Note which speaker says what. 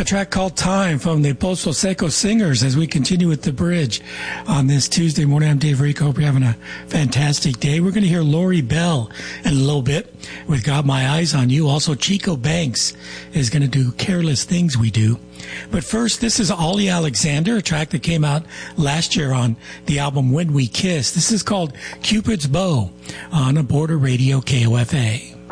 Speaker 1: A track called Time from the Pozo Seco Singers as we continue with the bridge on this Tuesday morning. I'm Dave Rico. Hope you're having a fantastic day. We're going to hear Lori Bell in a little bit with Got My Eyes on You. Also, Chico Banks is going to do Careless Things We Do. But first, this is Ollie Alexander, a track that came out last year on the album When We Kiss. This is called Cupid's Bow on a Border Radio KOFA.